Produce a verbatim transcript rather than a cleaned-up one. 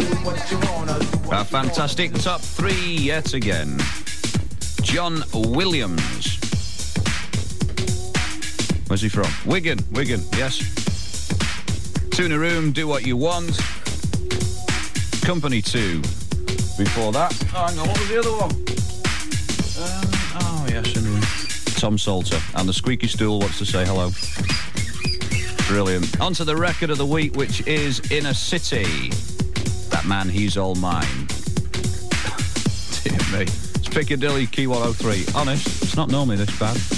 A fantastic top three yet again. John Williams. Where's he from? Wigan, Wigan, yes. Tuna Room, Do What You Want. Company two. Before that, oh, hang on, what was the other one? Um, oh, yes, anyway. Tom Salter. And the Squeaky Stool wants to say hello. Brilliant. On to the record of the week, which is Inner City. That Man, He's All Mine. Dear me. It's Piccadilly, Key one oh three. Honest, it's not normally this bad.